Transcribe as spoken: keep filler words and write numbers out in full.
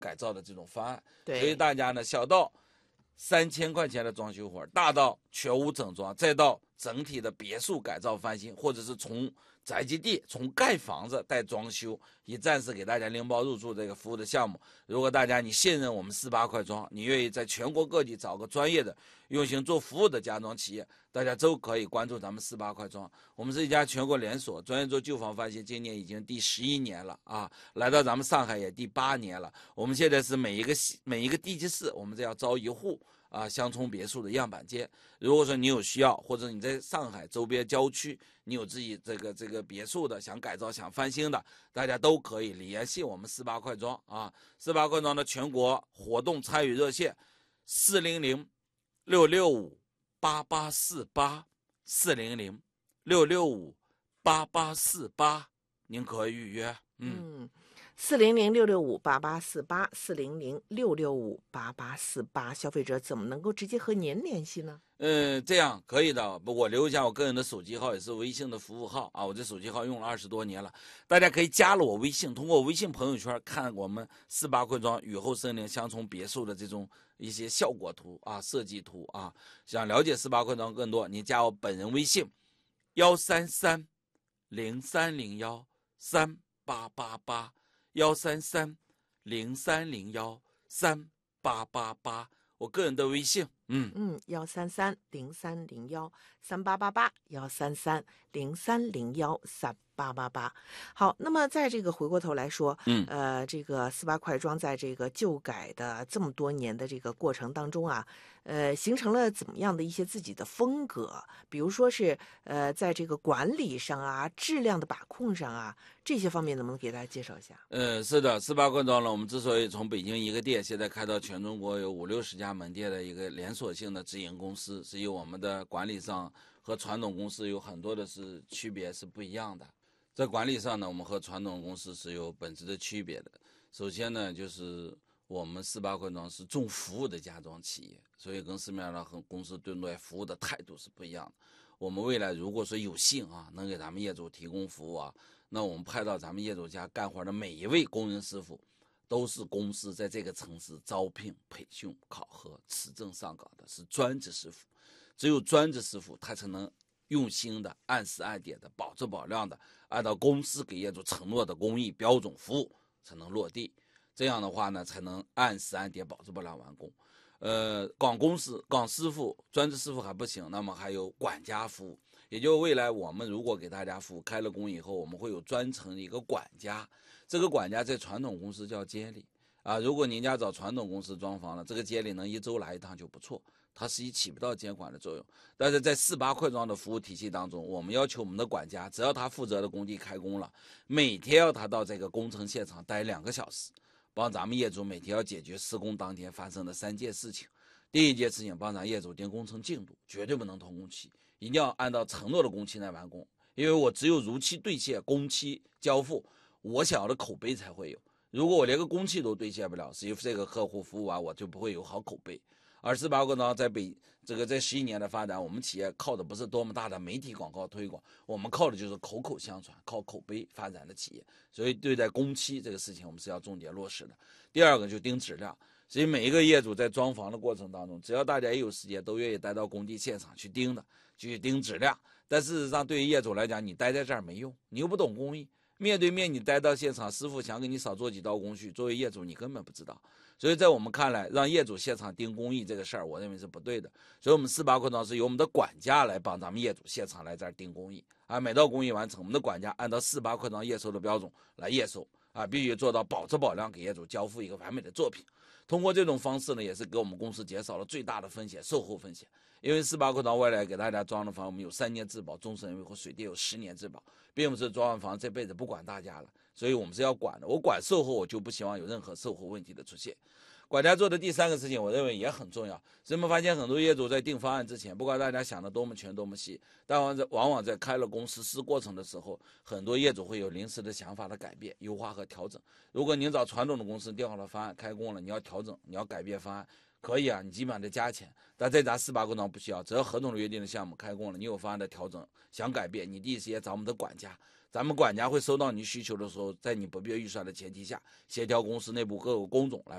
改造的这种方案。 对， 所以大家呢，小到三千块钱的装修活，大到全屋整装，再到整体的别墅改造翻新，或者是从宅基地从盖房子带装修，以暂时给大家拎包入住这个服务的项目。如果大家你信任我们四八快装，你愿意在全国各地找个专业的用心做服务的家装企业，大家都可以关注咱们四八快装。我们是一家全国连锁，专业做旧房翻新，今年已经第十一年了啊，来到咱们上海也第八年了。我们现在是每一个每一个地级市，我们这要招一户啊乡村别墅的样板间。如果说你有需要，或者你在上海周边郊区，你有自己这个这个别墅的，想改造想翻新的，大家都可以联系我们四八快装啊。四八快装的全国活动参与热线四零零六六五八八四八四零零六六五八八四八，您可以预约。嗯。 嗯四零零六六五八八四八，四零零六六五八八四八，消费者怎么能够直接和您联系呢？ 嗯，这样可以的。我留一下我个人的手机号，也是微信的服务号啊。我这手机号用了二十多年了，大家可以加了我微信，通过微信朋友圈看我们四八快装雨后森林乡村别墅的这种一些效果图啊、设计图啊。想了解四八快装更多，你加我本人微信幺三三零三零幺三八八八。幺三三零三零幺三八八八，我个人的微信，嗯嗯，幺三三零三零幺三八八八，幺三三零三零幺三八八八。好，那么在这个回过头来说， 嗯， 呃，这个四八快装在这个旧改的这么多年的这个过程当中啊，呃，形成了怎么样的一些自己的风格？比如说是呃，在这个管理上啊、质量的把控上啊，这些方面能不能给大家介绍一下？ 呃，是的，四八快装呢，我们之所以从北京一个店，现在开到全中国有五六十家门店的一个连锁性的直营公司，是由我们的管理上和传统公司有很多的是区别是不一样的。在管理上呢，我们和传统公司是有本质的区别的。首先呢，就是我们四八快装是重服务的家装企业，所以跟市面上的公司对待服务的态度是不一样的。我们未来如果说有幸啊，能给咱们业主提供服务啊，那我们派到咱们业主家干活的每一位工人师傅，都是公司在这个城市招聘、培训、考核、持证上岗的，是专职师傅。只有专职师傅，他才能用心的、按时按点的、保质保量的，按照公司给业主承诺的工艺标准服务，才能落地。这样的话呢，才能按时按点、保质保量完工。呃，广公司、广师傅、专职师傅还不行，那么还有管家服务，也就未来我们如果给大家服务开了工以后，我们会有专程的一个管家，这个管家在传统公司叫监理啊。如果您家找传统公司装房了，这个监理能一周来一趟就不错，它实际起不到监管的作用。但是在四八快装的服务体系当中，我们要求我们的管家，只要他负责的工地开工了，每天要他到这个工程现场待两个小时。帮咱们业主每天要解决施工当天发生的三件事情。第一件事情，帮咱业主定工程进度，绝对不能通工期，一定要按照承诺的工期来完工。因为我只有如期兑现工期交付，我想要的口碑才会有。如果我连个工期都兑现不了，实际这个客户服务完我就不会有好口碑。而四八快装在北这个这十一年的发展，我们企业靠的不是多么大的媒体广告推广，我们靠的就是口口相传，靠口碑发展的企业。所以对待工期这个事情，我们是要重点落实的。第二个就盯质量，所以每一个业主在装房的过程当中，只要大家一有时间，都愿意待到工地现场去盯的，去盯质量。但事实上，对于业主来讲，你待在这儿没用，你又不懂工艺。面对面你待到现场，师傅想给你少做几道工序，作为业主你根本不知道。所以在我们看来，让业主现场盯工艺这个事儿，我认为是不对的。所以我们四八快装是由我们的管家来帮咱们业主现场来这儿盯工艺啊，每道工艺完成，我们的管家按照四八快装验收的标准来验收啊，必须做到保质保量，给业主交付一个完美的作品。通过这种方式呢，也是给我们公司减少了最大的风险，售后风险。因为四八快装未来给大家装的房，我们有三年质保，终身维护，水电有十年质保，并不是装完房这辈子不管大家了，所以我们是要管的。我管售后，我就不希望有任何售后问题的出现。管家做的第三个事情，我认为也很重要。所以我们发现很多业主在定方案之前，不管大家想的多么全多么细，但往往在开了工实施过程的时候，很多业主会有临时的想法的改变、优化和调整。如果您找传统的公司定好了方案，开工了，你要调整，你要改变方案，可以啊，你基本上得加钱。但在咱四八快装不需要，只要合同的约定的项目开工了，你有方案的调整，想改变，你第一时间找我们的管家。 咱们管家会收到你需求的时候，在你不变预算的前提下，协调公司内部各个工种来